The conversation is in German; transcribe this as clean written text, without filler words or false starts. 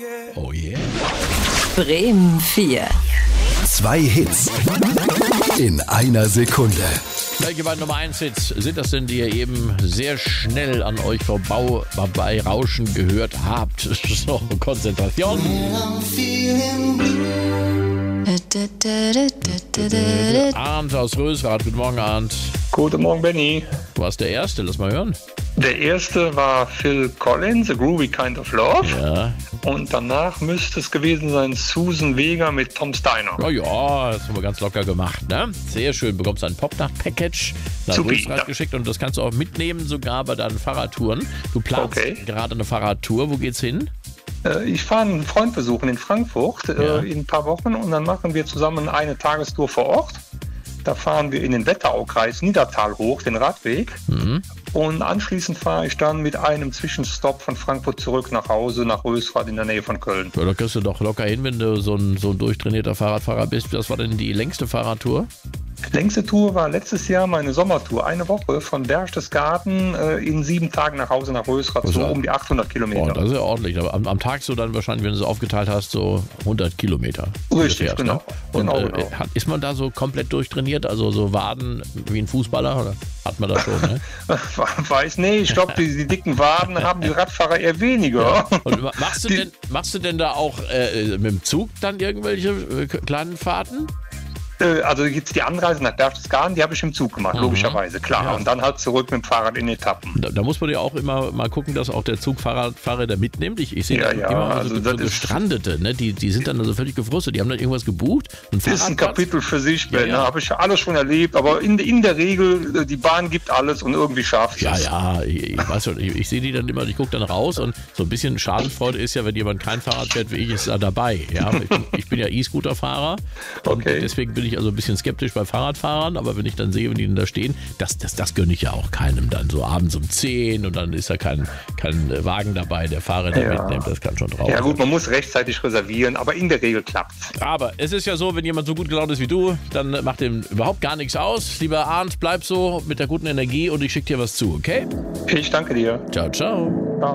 Oh yeah. Bremen 4. 2 Hits in einer Sekunde. Welche beiden Nummer 1 Hits sind das denn, die ihr eben sehr schnell an euch vorbei rauschen gehört habt? So, Konzentration. Arndt aus Rösrath. Guten Morgen, Arndt. Guten Morgen, Benny. Du warst der Erste, lass mal hören. Der erste war Phil Collins, A Groovy Kind of Love. Ja. Und danach müsste es gewesen sein Susan Vega mit Tom Steiner. Oh ja, das haben wir ganz locker gemacht, ne? Sehr schön, bekommst ein Popnacht-Package nach Rösrath geschickt und das kannst du auch mitnehmen, sogar bei deinen Fahrradtouren. Du planst gerade eine Fahrradtour, wo geht's hin? Ich fahre einen Freund besuchen in Frankfurt in ein paar Wochen und dann machen wir zusammen eine Tagestour vor Ort. Da fahren wir in den Wetteraukreis Niedertal hoch, den Radweg. Und anschließend fahre ich dann mit einem Zwischenstopp von Frankfurt zurück nach Hause, nach Rösrath in der Nähe von Köln. Ja, da kriegst du doch locker hin, wenn du so ein durchtrainierter Fahrradfahrer bist. Was war denn die längste Fahrradtour? Längste Tour war letztes Jahr meine Sommertour. Eine Woche von Berchtesgaden in 7 Tagen nach Hause nach Rösrath, so um die 800 Kilometer. Oh, das ist ja ordentlich. Aber am Tag so dann wahrscheinlich, wenn du es aufgeteilt hast, so 100 Kilometer. Richtig, fährst, genau. Ne? Und Genau. ist man da so komplett durchtrainiert? Also so Waden wie ein Fußballer? Oder hat man das schon, ne? Ich glaube, die dicken Waden haben die Radfahrer eher weniger. Ja. Und machst du denn da auch mit dem Zug dann irgendwelche kleinen Fahrten? Also jetzt die Anreise nach Berchtesgaden, die habe ich im Zug gemacht, logischerweise, klar. Ja. Und dann halt zurück mit dem Fahrrad in Etappen. Da muss man ja auch immer mal gucken, dass auch der Zugfahrer da mitnimmt. Ich sehe immer so Gestrandete, ne? Die sind dann also völlig gefrustet. Die haben dann irgendwas gebucht. Das ist ein Kapitel für sich, Ben. Habe ich alles schon erlebt. Aber in der Regel, die Bahn gibt alles und irgendwie schafft es. Ja, ich weiß schon. Ich sehe die dann immer, ich gucke dann raus und so ein bisschen Schadenfreude ist ja, wenn jemand kein Fahrrad fährt wie ich, ist da dabei. Ja? Ich bin ja E-Scooter-Fahrer und deswegen bin ich also ein bisschen skeptisch bei Fahrradfahrern, aber wenn ich dann sehe, wenn die denn da stehen, das gönne ich ja auch keinem dann. So abends um 10 und dann ist da kein Wagen dabei, der Fahrer da mitnimmt, das kann schon drauf. Ja gut, man muss rechtzeitig reservieren, aber in der Regel klappt's. Aber es ist ja so, wenn jemand so gut gelaunt ist wie du, dann macht dem überhaupt gar nichts aus. Lieber Arndt, bleib so mit der guten Energie und ich schicke dir was zu, okay? Ich danke dir. Ciao, ciao.